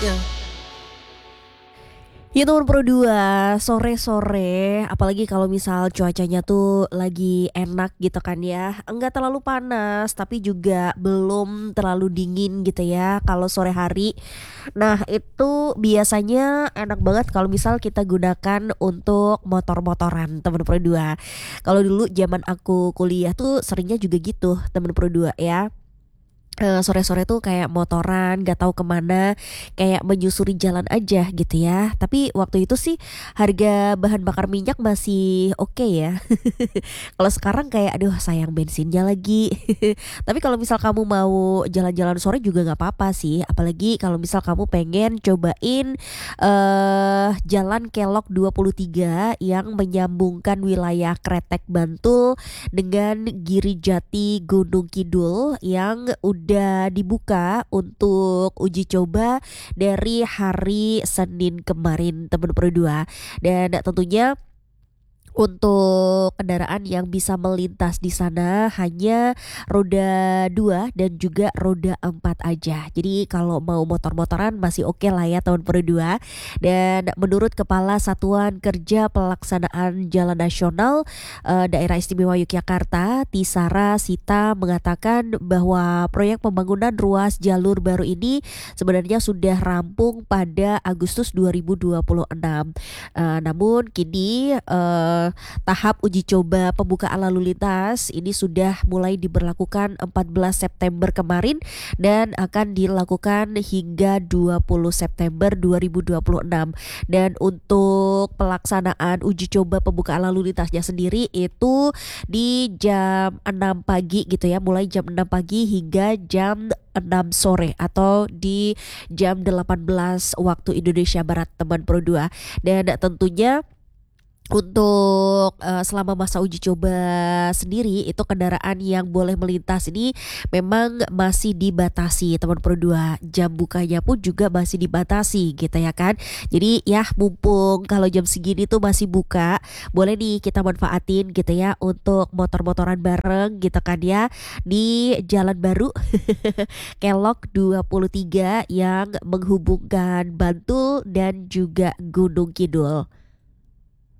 Ya. Ya teman Pro 2, sore-sore, apalagi kalau misal cuacanya tuh lagi enak gitu kan ya. Enggak terlalu panas, tapi juga belum terlalu dingin gitu ya kalau sore hari. Nah, itu biasanya enak banget kalau misal kita gunakan untuk motor-motoran teman Pro 2. Kalau dulu zaman aku kuliah tuh seringnya juga gitu teman Pro 2 ya. Sore-sore tuh kayak motoran, gak tahu kemana, kayak menyusuri jalan aja gitu ya. Tapi waktu itu sih harga bahan bakar minyak masih oke ya. Kalau sekarang kayak aduh sayang bensinnya lagi. Tapi kalau misal kamu mau jalan-jalan sore juga nggak apa-apa sih. Apalagi kalau misal kamu pengen cobain jalan Kelok 23 yang menyambungkan wilayah Kretek Bantul dengan Giri Jati Gunung Kidul yang udah dibuka untuk uji coba dari hari Senin kemarin teman berdua. Dan tentunya untuk kendaraan yang bisa melintas di sana hanya roda 2 dan juga roda 4 aja. Jadi kalau mau motor-motoran masih oke lah ya tahun per 2. Dan menurut Kepala Satuan Kerja Pelaksanaan Jalan Nasional Daerah Istimewa Yogyakarta, Tisara Sita mengatakan bahwa proyek pembangunan ruas jalur baru ini sebenarnya sudah rampung pada Agustus 2026. Namun kini tahap uji coba pembukaan lalu lintas ini sudah mulai diberlakukan 14 September kemarin dan akan dilakukan hingga 20 September 2026. Dan untuk pelaksanaan uji coba pembukaan lalu lintasnya sendiri itu di jam 6 pagi gitu ya, mulai jam 6 pagi hingga jam 6 sore atau di jam 18 waktu Indonesia Barat teman Pro 2. Dan tentunya untuk selama masa uji coba sendiri itu kendaraan yang boleh melintas ini memang masih dibatasi teman Pro 2. Jam bukanya pun juga masih dibatasi gitu ya kan. Jadi ya mumpung kalau jam segini tuh masih buka, boleh nih kita manfaatin gitu ya untuk motor-motoran bareng gitu kan ya di jalan baru Kelok 23 yang menghubungkan Bantul dan juga Gunung Kidul.